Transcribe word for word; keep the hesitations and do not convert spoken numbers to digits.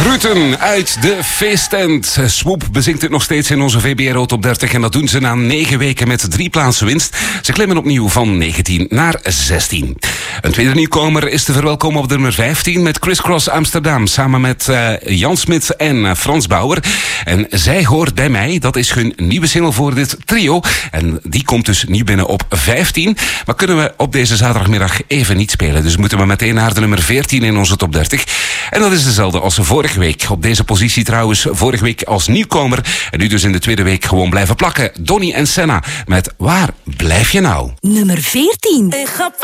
Groeten uit de feesttent. Swoop bezingt het nog steeds in onze V B R O Top dertig. En dat doen ze na negen weken met drie plaatsen winst. Ze klimmen opnieuw van negentien naar zestien. Een tweede nieuwkomer is te verwelkomen op de nummer vijftien... met Criss Cross Amsterdam, samen met uh, Jan Smit en uh, Frans Bauer. En Zij hoort bij mij, dat is hun nieuwe single voor dit trio. En die komt dus nieuw binnen op vijftien. Maar kunnen we op deze zaterdagmiddag even niet spelen. Dus moeten we meteen naar de nummer veertien in onze Top dertig. En dat is dezelfde als vorige week. Op deze positie trouwens vorige week als nieuwkomer. En nu dus in de tweede week gewoon blijven plakken. Donny en Senna met Waar blijf je nou? Nummer veertien.